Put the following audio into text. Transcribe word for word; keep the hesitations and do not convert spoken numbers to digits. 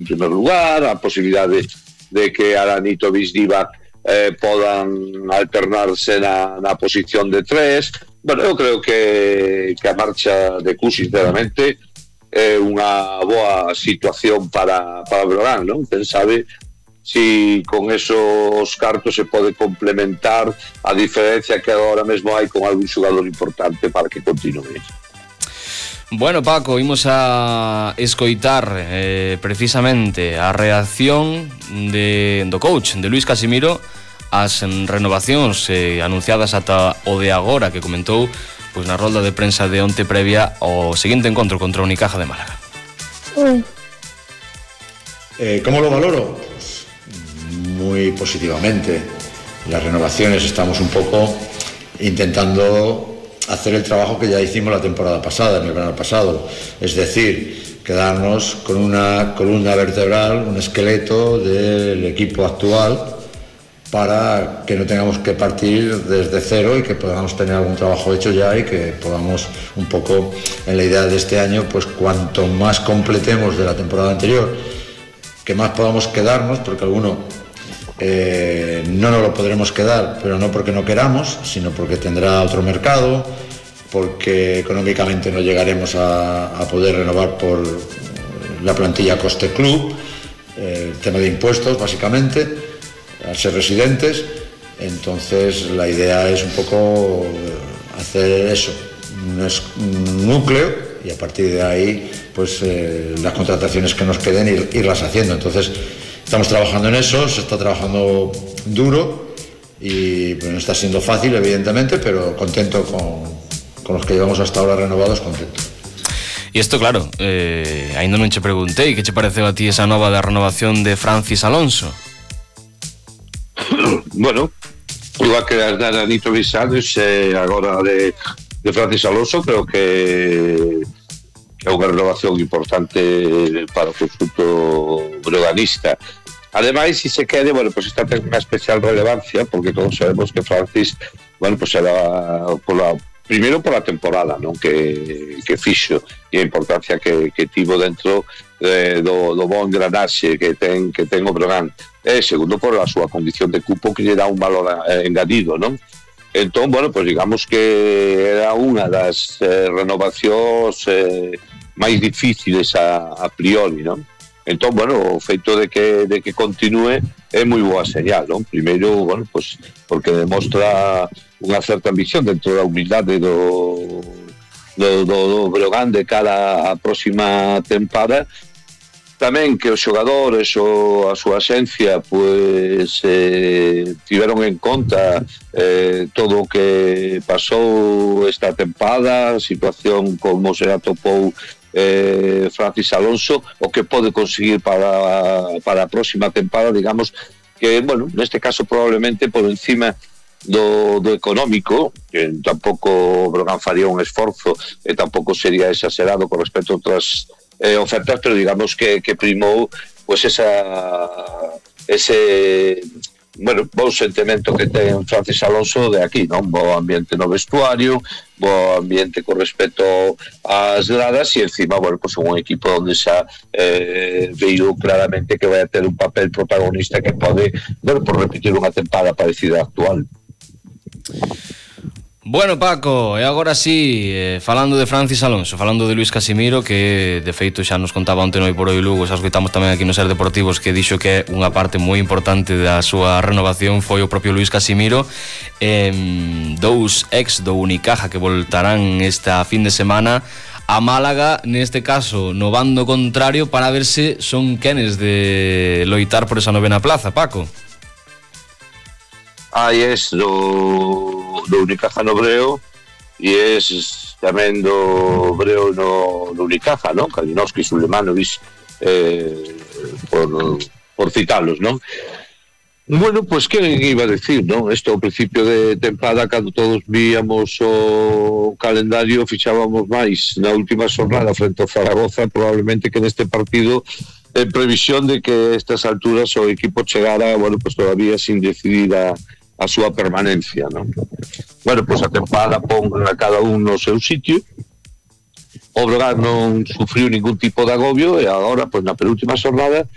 primer lugar, a posibilidade de que Aranitovic, Divac eh, podan alternarse na, na posición de tres. Bueno, eu creo que, que a marcha de Q, sinceramente, é unha boa situación para, para o Breogán, non? Quen sabe si con esos cartos se pode complementar a diferencia que agora mesmo hai con algún xogador importante para que continue. Bueno, Paco, imos a escoitar eh, precisamente a reacción de, do coach, de Luís Casimiro, as renovacións eh, anunciadas ata o de agora, que comentou pois na rolda de prensa de onte previa ao seguinte encontro contra o Unicaja de Málaga. Mm. Eh, ¿Cómo lo valoro? Pues, muy positivamente. Las renovaciones estamos un poco intentando hacer el trabajo que ya hicimos la temporada pasada, en el verano pasado. Es decir, quedarnos con una columna vertebral, un esqueleto del equipo actual, para que no tengamos que partir desde cero y que podamos tener algún trabajo hecho ya y que podamos un poco, en la idea de este año, pues cuanto más completemos de la temporada anterior, que más podamos quedarnos, porque alguno eh, no nos lo podremos quedar, pero no porque no queramos, sino porque tendrá otro mercado, porque económicamente no llegaremos a, a poder renovar por la plantilla coste club, eh, el tema de impuestos básicamente, al ser residentes. Entonces la idea es un poco hacer eso, un, un núcleo, y a partir de ahí pues eh, las contrataciones que nos queden ir, irlas haciendo. Entonces estamos trabajando en eso, se está trabajando duro y pues, no está siendo fácil evidentemente, pero contento con, con los que llevamos hasta ahora renovados, contento. E isto, claro, eh, ainda non che preguntei que che pareceu a ti esa nova da renovación de Francis Alonso. Bueno, igual que as de Aranitovic eh, agora de, de Francis Alonso, creo que é unha renovación importante para o conjunto breoganista. Ademais, se se quede, bueno, pues está ten unha especial relevancia, porque todos sabemos que Francis, bueno, pues era pola, primeiro pola temporada, non, que, que fixo, e a importancia que, que tivo dentro eh, do, do bon engranaxe que ten, que ten o Breogán. E segundo, por a súa condición de cupo, que lle dá un valor eh, engadido, non? Entón, bueno, pues digamos que era unha das eh, renovacións eh, máis difíciles a, a priori, non? Entón, bueno, o feito de que, de que continúe é moi boa señal, non? Primeiro, bueno, pues porque demostra unha certa ambición dentro da humildade do, do, do, do Breogán de cara á próxima tempada. Tamén que os xogadores ou a súa esencia pues, eh, tiveron en conta eh, todo o que pasou esta tempada, a situación como se atopou eh, Francis Alonso, o que pode conseguir para, para a próxima tempada, digamos que, bueno, neste caso probablemente por encima do, do económico, que tampouco o Breogán faría un esforzo e tampouco sería exagerado con respecto a outras Eh, ofertas, pero digamos que, que primou pues esa ese bueno, bo sentimento que ten Francis Alonso de aquí, non? Bo ambiente no vestuario, bo ambiente con respecto ás gradas e encima, bueno, pues un equipo onde xa eh, veio claramente que vai a ter un papel protagonista que pode, bueno, por repetir unha tempada parecida á actual. Bueno, Paco, e agora sí, eh, falando de Francis Alonso, falando de Luís Casimiro, que de feito xa nos contaba onte no Por Hoy Lugo, xa escoitamos tamén aquí no Ser Deportivos, que dixo que unha parte moi importante da súa renovación foi o propio Luís Casimiro. eh, Dous ex do Unicaja que voltarán esta fin de semana a Málaga, neste caso no bando contrario, para ver se son quenes de loitar por esa novena plaza, Paco. Aí es do, do Unicaja no Breo e es tamén do Breo no, no Unicaja, non? Kalinowski, Sulemanovic, eh, por, por citalos, non? Bueno, pues que iba a decir, non? Isto ao principio de tempada, cando todos víamos o calendario, fichábamos máis na última xornada frente ao Zaragoza, probablemente que neste partido, en previsión de que a estas alturas o equipo chegara, bueno, pues todavía sin decidir a a súa permanencia, non? Bueno, pois a tempada pon a cada un no seu sitio. O Breogán non sufriu ningún tipo de agobio e agora, pois na penúltima xornada,